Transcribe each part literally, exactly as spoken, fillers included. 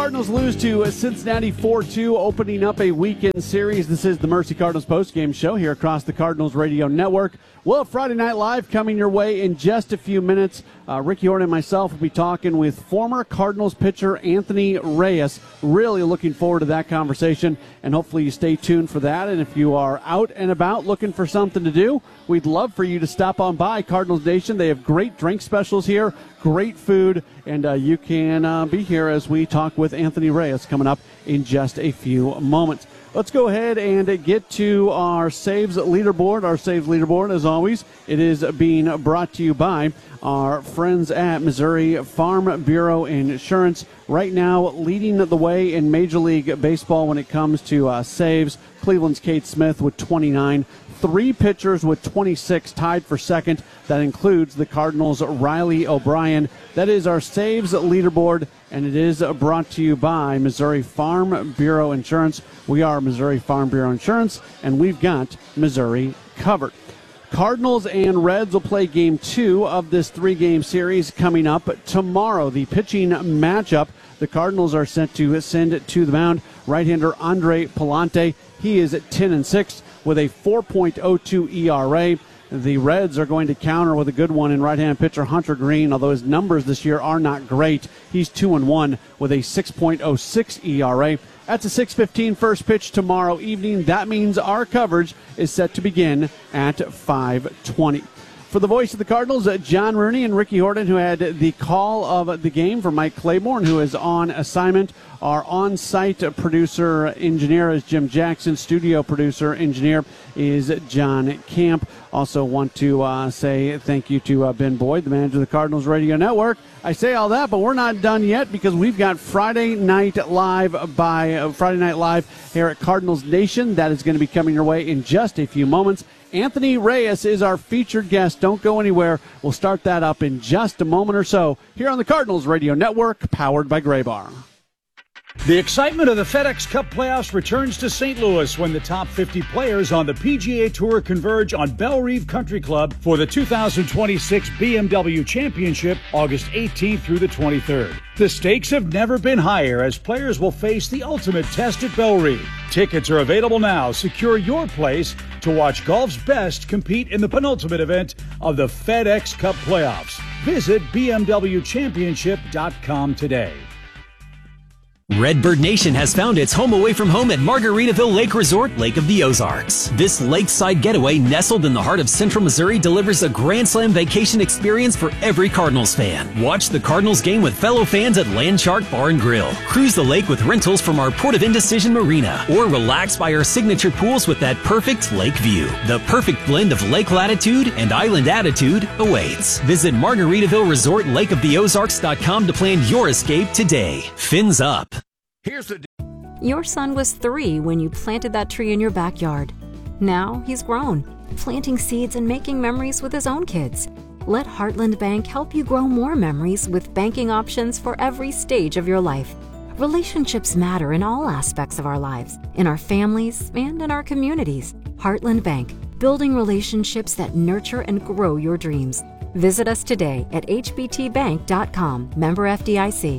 Cardinals lose to Cincinnati four two, opening up a weekend series. This is the Mercy Cardinals postgame show here across the Cardinals Radio Network. Well, Friday Night Live coming your way in just a few minutes. Uh, Ricky Horton and myself will be talking with former Cardinals pitcher Anthony Reyes. Really looking forward to that conversation, and hopefully you stay tuned for that. And if you are out and about looking for something to do, we'd love for you to stop on by Cardinals Nation. They have great drink specials here, great food, and uh, you can uh, be here as we talk with Anthony Reyes coming up in just a few moments. Let's go ahead and get to our saves leaderboard. Our saves leaderboard, as always, it is being brought to you by our friends at Missouri Farm Bureau Insurance. Right now, leading the way in Major League Baseball when it comes to uh, saves, Cleveland's Kate Smith with twenty-nine. Three pitchers with twenty-six tied for second. That includes the Cardinals' Riley O'Brien. That is our saves leaderboard, and it is brought to you by Missouri Farm Bureau Insurance. We are Missouri Farm Bureau Insurance, and we've got Missouri covered. Cardinals and Reds will play game two of this three-game series coming up tomorrow. The pitching matchup, the Cardinals are set to send to the mound right-hander Andre Palante. He is at ten and six with a four point oh two E R A. The Reds are going to counter with a good one in right-hand pitcher Hunter Green, although his numbers this year are not great. He's two and one with a six point oh six E R A. That's a six fifteen first pitch tomorrow evening. That means our coverage is set to begin at five twenty. For the voice of the Cardinals, John Rooney and Ricky Horton, who had the call of the game for Mike Claiborne, who is on assignment. Our on-site producer engineer is Jim Jackson. Studio producer engineer is John Camp. Also want to uh, say thank you to uh, Ben Boyd, the manager of the Cardinals Radio Network. I say all that, but we're not done yet because we've got Friday Night Live by uh, Friday Night Live here at Cardinals Nation. That is going to be coming your way in just a few moments. Anthony Reyes is our featured guest. Don't go anywhere. We'll start that up in just a moment or so here on the Cardinals Radio Network, powered by Graybar. The excitement of the FedEx Cup playoffs returns to Saint Louis when the top fifty players on the P G A Tour converge on Bellerive Country Club for the two thousand twenty-six B M W Championship, August eighteenth through the twenty-third. The stakes have never been higher as players will face the ultimate test at Bellerive. Tickets are available now. Secure your place to watch golf's best compete in the penultimate event of the FedEx Cup playoffs. Visit B M W championship dot com today. Redbird Nation has found its home away from home at Margaritaville Lake Resort, Lake of the Ozarks. This lakeside getaway nestled in the heart of central Missouri delivers a Grand Slam vacation experience for every Cardinals fan. Watch the Cardinals game with fellow fans at Landshark Bar and Grill. Cruise the lake with rentals from our Port of Indecision Marina, or relax by our signature pools with that perfect lake view. The perfect blend of lake latitude and island attitude awaits. Visit Margaritaville Resort Lake of the Ozarks dot com to plan your escape today. Fins up. Here's the Your son was three when you planted that tree in your backyard. Now he's grown, planting seeds and making memories with his own kids. Let Heartland Bank help you grow more memories with banking options for every stage of your life. Relationships matter in all aspects of our lives, in our families and in our communities. Heartland Bank, building relationships that nurture and grow your dreams. Visit us today at h b t bank dot com. Member F D I C.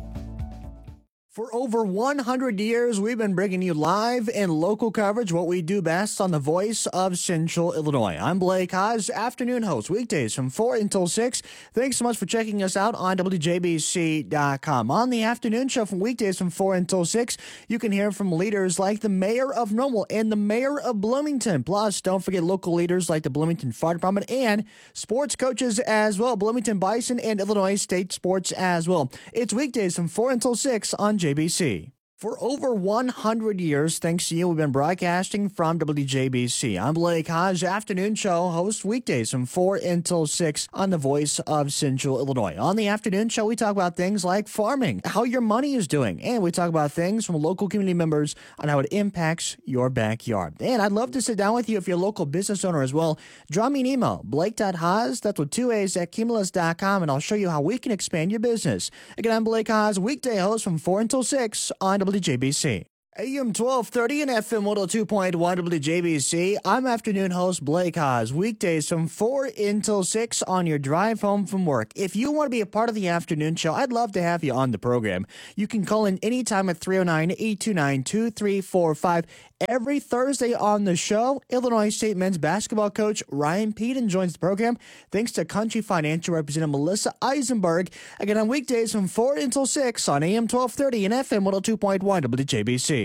For over one hundred years, we've been bringing you live and local coverage, what we do best on the Voice of Central Illinois. I'm Blake Haas, afternoon host, weekdays from four until six. Thanks so much for checking us out on W J B C dot com. On the afternoon show from weekdays from four until six, you can hear from leaders like the mayor of Normal and the mayor of Bloomington. Plus, don't forget local leaders like the Bloomington Fire Department and sports coaches as well, Bloomington Bison and Illinois State Sports as well. It's weekdays from four until six on J B C. For over one hundred years, thanks to you, we've been broadcasting from W J B C. I'm Blake Hodge, afternoon show host weekdays from four until six on the Voice of Central Illinois. On the afternoon show, we talk about things like farming, how your money is doing, and we talk about things from local community members on how it impacts your backyard. And I'd love to sit down with you if you're a local business owner as well. Draw me an email, blake dot haas, that's with two A's, at cumulus dot com, and I'll show you how we can expand your business. Again, I'm Blake Haas, weekday host from four until six on W J B C. A M twelve thirty and F M one oh two point one W J B C. I'm afternoon host Blake Haas. Weekdays from four until six on your drive home from work. If you want to be a part of the afternoon show, I'd love to have you on the program. You can call in anytime at three oh nine, eight two nine, two three four five. Every Thursday on the show, Illinois State men's basketball coach Ryan Peden joins the program thanks to Country Financial Representative Melissa Eisenberg. Again, on weekdays from four until six on A M twelve thirty and F M one oh two point one W J B C.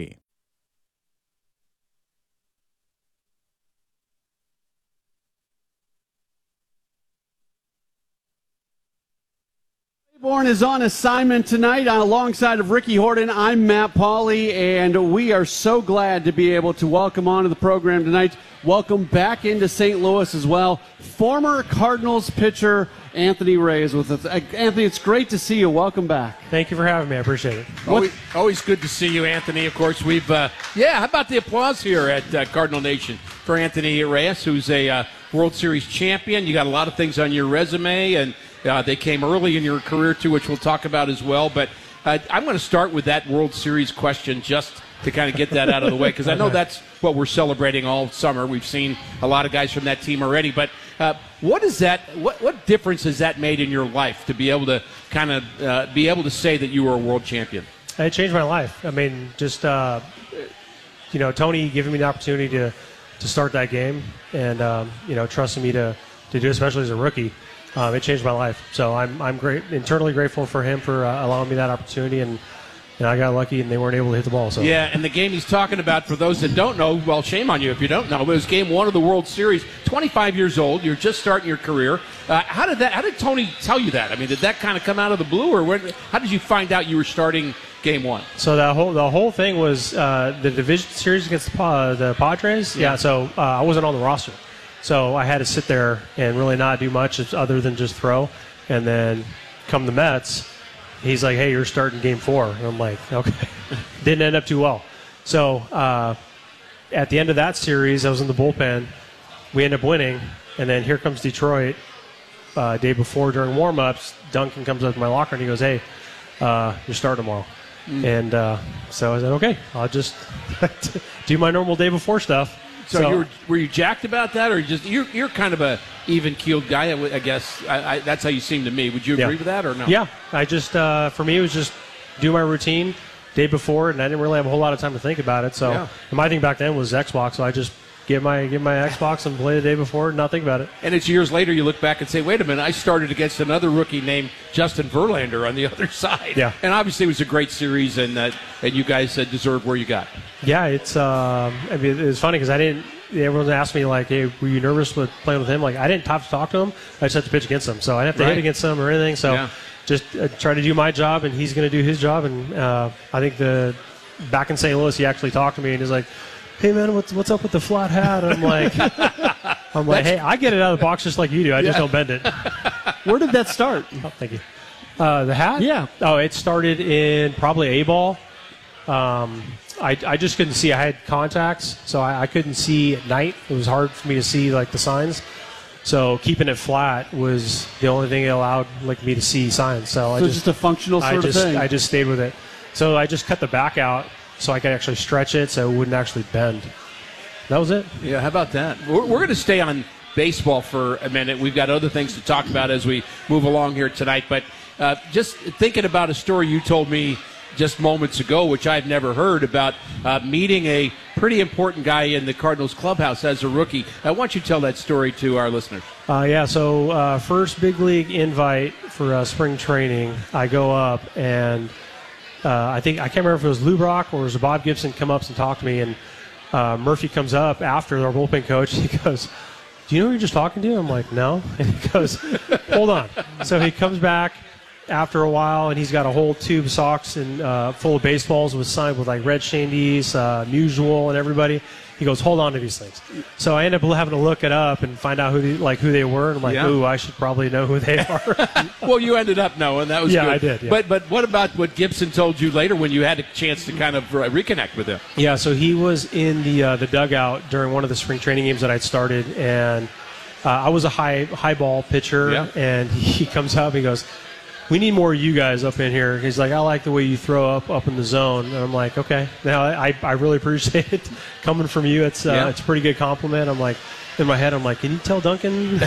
Claiborne is on assignment tonight alongside of Ricky Horton. I'm Matt Pauley, and we are so glad to be able to welcome onto the program tonight. Welcome back into Saint Louis as well, former Cardinals pitcher Anthony Ray is with us. Anthony, it's great to see you. Welcome back. Thank you for having me. I appreciate it. Always, always good to see you, Anthony. Of course, we've, uh, yeah, how about the applause here at uh, Cardinal Nation for Anthony Reyes, who's a uh, World Series champion. You got a lot of things on your resume, and uh, they came early in your career, too, which we'll talk about as well. But uh, I'm going to start with that World Series question just to kind of get that out of the way, because I know that's what we're celebrating all summer. We've seen a lot of guys from that team already. But uh, what is that? What, what difference has that made in your life to be able to kind of uh, be able to say that you were a world champion? It changed my life. I mean, just uh, you know, Tony giving me the opportunity to to start that game, and um, you know, trusting me to to do, especially as a rookie. Um, it changed my life. So I'm I'm great, internally grateful for him for uh, allowing me that opportunity, and you know, I got lucky and they weren't able to hit the ball. So yeah, and the game he's talking about, for those that don't know, well, shame on you if you don't know, but it was game one of the World Series. twenty-five years old, you're just starting your career. Uh, how did that? How did Tony tell you that? I mean, did that kind of come out of the blue, or when, how did you find out you were starting game one? So that whole the whole thing was uh, the division series against the, uh, the Padres. Yeah. yeah so uh, I wasn't on the roster, so I had to sit there and really not do much other than just throw, and then come the Mets. He's like, hey, you're starting game four. And I'm like, okay. Didn't end up too well. So uh, at the end of that series, I was in the bullpen. We end up winning. And then here comes Detroit. Uh, day before during warm-ups, Duncan comes up to my locker and he goes, hey, uh, you're starting tomorrow. Mm. And uh, so I said, okay, I'll just do my normal day before stuff. So, so you were, were you jacked about that, or just you're you're kind of a even-keeled guy? I guess I, I, that's how you seem to me. Would you agree yeah. with that, or no? Yeah, I just uh, for me it was just do my routine day before, and I didn't really have a whole lot of time to think about it. So yeah. my thing back then was Xbox, so I just get my get my Xbox and play the day before, and not think about it. And it's years later you look back and say, wait a minute, I started against another rookie named Justin Verlander on the other side. Yeah, and obviously it was a great series, and uh, and you guys uh, deserved where you got. Yeah, it's uh, I mean it's funny because I didn't. Everyone asked me, like, hey, were you nervous with playing with him? Like, I didn't have to talk to him. I just had to pitch against him. So I didn't have to right. hit against him or anything. So yeah. just uh, try to do my job, and he's going to do his job. And uh, I think the back in Saint Louis, he actually talked to me, and he's like, hey, man, what's what's up with the flat hat? And I'm like, I'm like, hey, I get it out of the box just like you do. I yeah. just don't bend it. Where did that start? Oh, thank you. Uh, the hat? Yeah. Oh, it started in probably A-ball. Um, I, I just couldn't see. I had contacts, so I, I couldn't see at night. It was hard for me to see like the signs. So keeping it flat was the only thing that allowed like me to see signs. So, so I just, just a functional sort I just, of thing. I just stayed with it. So I just cut the back out so I could actually stretch it so it wouldn't actually bend. That was it. Yeah, how about that? We're, we're going to stay on baseball for a minute. We've got other things to talk about as we move along here tonight. But uh, just thinking about a story you told me just moments ago, which I've never heard, about uh, meeting a pretty important guy in the Cardinals clubhouse as a rookie. I want you to tell that story to our listeners. Uh, yeah, so uh, first big league invite for uh, spring training, I go up and uh, I think, I can't remember if it was Lou Brock or it was Bob Gibson come up and talk to me, and uh, Murphy comes up after our bullpen coach, and he goes, do you know who you're just talking to? I'm like, no. And he goes, hold on. So he comes back after a while, and he's got a whole tube of socks and uh, full of baseballs with signed with like Red Shandies, uh, Musial, and everybody. He goes, hold on to these things. So I ended up having to look it up and find out who they, like who they were. And I'm like, yeah. ooh, I should probably know who they are. Well, you ended up knowing. That was yeah, good. I did. Yeah. But but what about what Gibson told you later when you had a chance to kind of reconnect with him? Yeah, so he was in the uh, the dugout during one of the spring training games that I'd started, and uh, I was a high high ball pitcher, yeah. and he comes up and he goes, we need more of you guys up in here. He's like, I like the way you throw up up in the zone. And I'm like, okay. Now, I, I really appreciate it coming from you. It's uh, Yeah. it's a pretty good compliment. I'm like, in my head, I'm like, can you tell Duncan?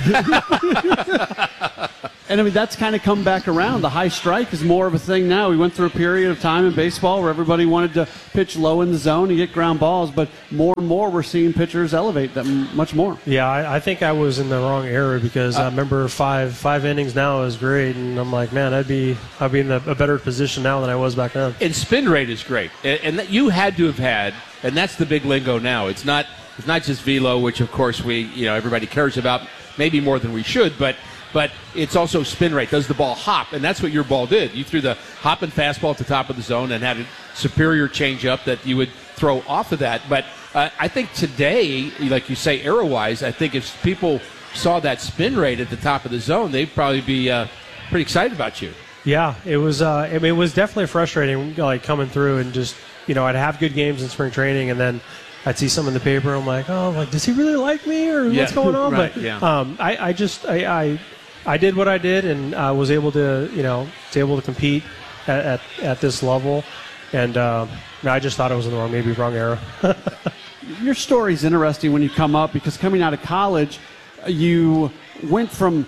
And I mean, that's kind of come back around. The high strike is more of a thing now. We went through a period of time in baseball where everybody wanted to pitch low in the zone and get ground balls, but more and more we're seeing pitchers elevate them much more. Yeah, I, I think I was in the wrong era because uh, I remember five five innings now is great, and I'm like, man, I'd be I'd be in a, a better position now than I was back then. And spin rate is great, and, and that you had to have had, and that's the big lingo now. It's not it's not just velo, which of course we you know everybody cares about, maybe more than we should, but. But it's also spin rate. Does the ball hop? And that's what your ball did. You threw the hopping fastball at the top of the zone and had a superior changeup that you would throw off of that. But uh, I think today, like you say, arrow-wise, I think if people saw that spin rate at the top of the zone, they'd probably be uh, pretty excited about you. Yeah, it was. Uh, I mean, it was definitely frustrating, like coming through and just you know I'd have good games in spring training and then I'd see something in the paper. I'm like, oh, like does he really like me or Yeah. what's going on? Right, But yeah. um, I, I just I. I I did what I did, and I was able to, you know, was able to compete at at, at this level, and um, I just thought it was in the wrong, maybe wrong era. Your story's interesting when you come up because coming out of college, you went from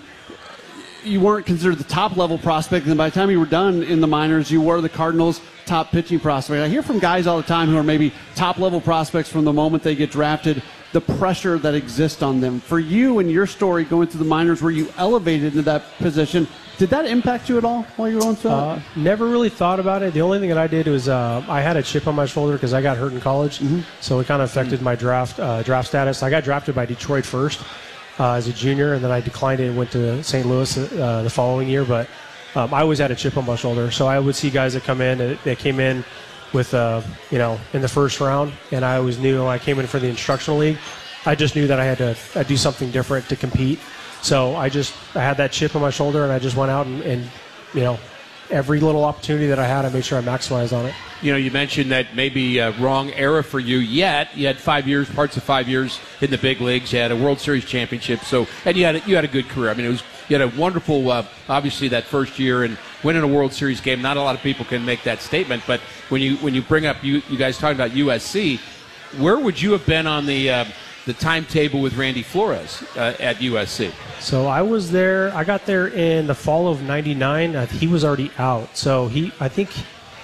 you weren't considered the top level prospect, and by the time you were done in the minors, you were the Cardinals' top pitching prospect. I hear from guys all the time who are maybe top level prospects from the moment they get drafted, the pressure that exists on them. For you and your story going through the minors where you elevated into that position, did that impact you at all while you were on through Uh, never really thought about it. The only thing that I did was uh, I had a chip on my shoulder because I got hurt in college, Mm-hmm. so it kind of affected Mm-hmm. my draft uh, draft status. I got drafted by Detroit first uh, as a junior, and then I declined it and went to Saint Louis uh, the following year. But um, I always had a chip on my shoulder, so I would see guys that come in that, that came in with uh, you know in the first round, and I always knew I came in for the instructional league. I just knew that I had to uh, do something different to compete. So I just I had that chip on my shoulder, and I just went out and, and you know, every little opportunity that I had, I made sure I maximized on it. You know, you mentioned that maybe a wrong era for you, yet you had five years, parts of five years in the big leagues. You had a World Series championship, so and you had a, you had a good career. I mean, it was you had a wonderful, uh, obviously that first year and winning a World Series game. Not a lot of people can make that statement, but when you when you bring up you you guys talking about U S C, where would you have been on the uh, the timetable with Randy Flores uh, at U S C? So I was there. I got there in the fall of ninety-nine. Uh, he was already out. So he, I think,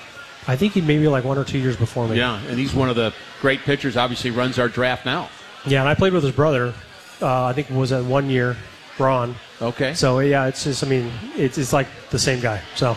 I think he maybe like one or two years before me. Yeah, and he's one of the great pitchers. Obviously, runs our draft now. Yeah, and I played with his brother. Uh, I think it was at one year, Ron. Okay. So yeah, it's just. I mean, it's it's like the same guy. So.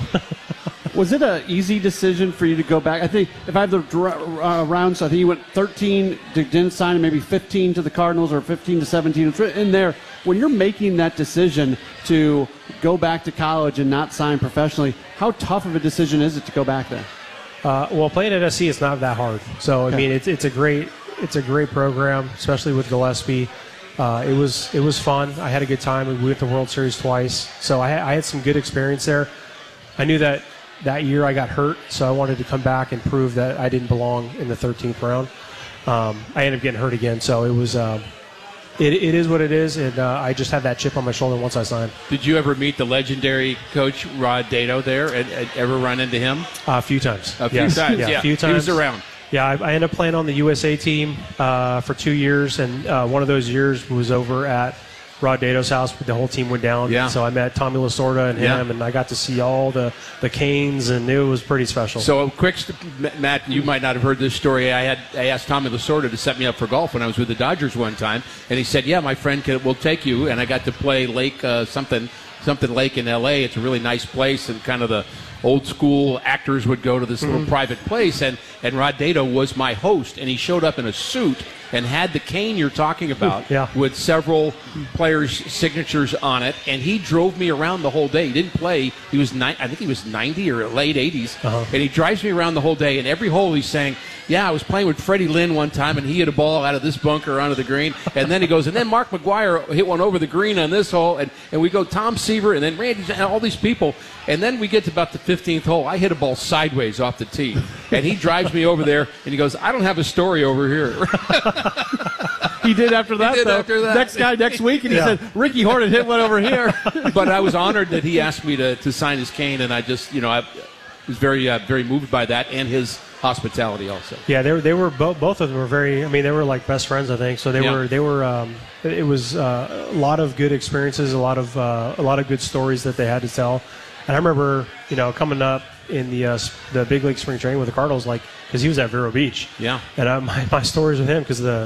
Was it an easy decision for you to go back? I think if I have the uh, rounds, I think you went thirteen to didn't sign and maybe fifteen to the Cardinals or fifteen to seventeen. It's in there. When you're making that decision to go back to college and not sign professionally, how tough of a decision is it to go back there? Uh, well, playing at S C, it's not that hard. So I Okay. mean, it's it's a great it's a great program, especially with Gillespie. Uh, it was it was fun. I had a good time. We went to the World Series twice, so I, I had some good experience there. I knew that that year I got hurt, so I wanted to come back and prove that I didn't belong in the thirteenth round. Um, I ended up getting hurt again, so it was uh, it, it is what it is, and uh, I just had that chip on my shoulder once I signed. Did you ever meet the legendary coach Rod Dato there? And, and ever run into him? Uh, a few times. A few Yes. times, yeah, yeah. a few He times. was around. Yeah, I, I ended up playing on the U S A team uh, for two years, and uh, one of those years was over at Rod Dato's house. The whole team went down. Yeah. So I met Tommy Lasorda and him, Yeah. and I got to see all the, the Canes, and it was pretty special. So, a quick, st- Matt, you might not have heard this story. I had I asked Tommy Lasorda to set me up for golf when I was with the Dodgers one time, and he said, "Yeah, my friend can, will take you." And I got to play Lake uh, something something Lake in L A. It's a really nice place, and kind of the old school actors would go to this little private place, and, and Rod Dato was my host, and he showed up in a suit and had the cane you're talking about Yeah. with several players' signatures on it, and he drove me around the whole day. He didn't play. He was ni- I think he was ninety or late eighties, Uh-huh. and he drives me around the whole day, and every hole he's saying, yeah, I was playing with Freddie Lynn one time, and he hit a ball out of this bunker onto the green, and then he goes, and then Mark McGuire hit one over the green on this hole, and, and we go Tom Seaver, and then Randy, and all these people, and then we get to about the fifteenth hole. I hit a ball sideways off the tee, and he drives me over there, and he goes, I don't have a story over here. He did after that, did though. after that. Next guy next week, and he Yeah. said, Ricky Hornet hit one over here. But I was honored that he asked me to, to sign his cane, and I just, you know, I was very, uh, very moved by that and his hospitality also. Yeah, they were. They were bo- both of them were very. I mean, they were like best friends, I think. So they Yeah. were. They were. Um, it was uh, a lot of good experiences, a lot of uh, a lot of good stories that they had to tell. And I remember, you know, coming up in the uh, the big league spring training with the Cardinals, like because he was at Vero Beach. Yeah. And I, my my stories with him because the